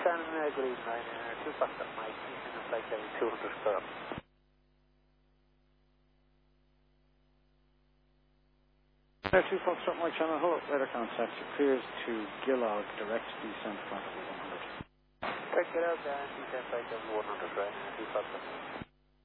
Shannon, good evening, Ryanair. 2 Foxtrot Mike, descend on flight level 200 square up. Air 2 Foxtrot Mike Channel, hello, radar contact clears to Gillog, direct descent flight level 100. Right, get out there and descend flight level 100, Ryanair. 2 Foxtrot Mike.